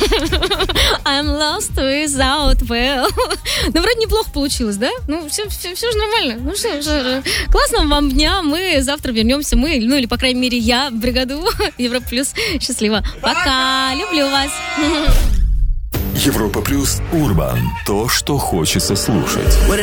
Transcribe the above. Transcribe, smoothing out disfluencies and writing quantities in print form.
I'm lost without Will. Ну, вроде неплохо получилось, да? Ну, все же нормально. Ну, что, классного вам дня. Мы завтра вернемся. Мы, ну, или, по крайней мере, я в бригаду Европа Плюс. Счастливо. Пока. Люблю вас. Европа Плюс Урбан. То, что хочется слушать.